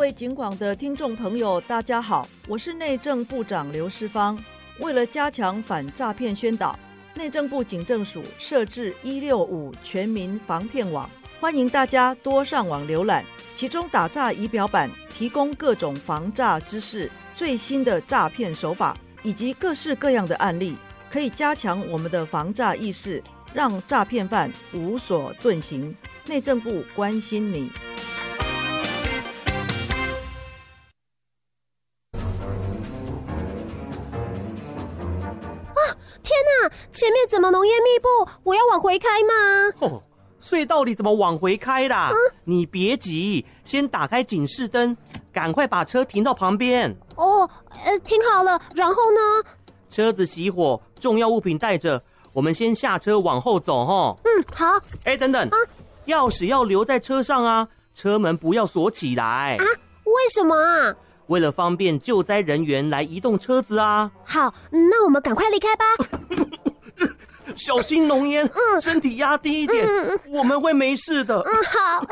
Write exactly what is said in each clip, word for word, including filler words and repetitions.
位警广的听众朋友，大家好，我是内政部长刘世芳。为了加强反诈骗宣导，内政部警政署设置一六五全民防骗网，欢迎大家多上网浏览。其中打诈仪表板提供各种防诈知识、最新的诈骗手法以及各式各样的案例，可以加强我们的防诈意识，让诈骗犯无所遁形。内政部关心你。 天哪，前面怎么浓烟密布？我要往回开吗？ 哦，隧道里怎么往回开啦？ 嗯、 你别急，先打开警示灯，赶快把车停到旁边。 哦，呃，停好了，然后呢？ 车子熄火，重要物品带着，我们先下车往后走齁。 嗯，好。 哎，等等，啊、钥匙要留在车上啊，车门不要锁起来。 啊？为什么啊？ 为了方便救灾人员来移动车子啊。 好，那我们赶快离开吧。 小心浓烟，嗯、身体压低一点，嗯、我们会没事的。 嗯，好。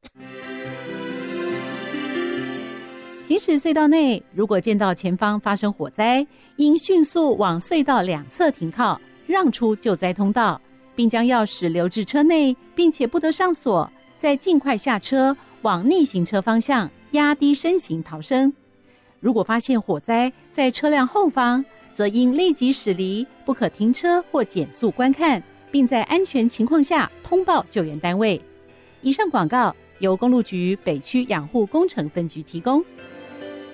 行驶隧道内，如果见到前方发生火灾，应迅速往隧道两侧停靠，让出救灾通道，并将钥匙留至车内，并且不得上锁，再尽快下车，往逆行车方向压低身形逃生。如果发现火灾在车辆后方，则应立即驶离，不可停车或减速观看，并在安全情况下通报救援单位。以上广告由公路局北区养护工程分局提供。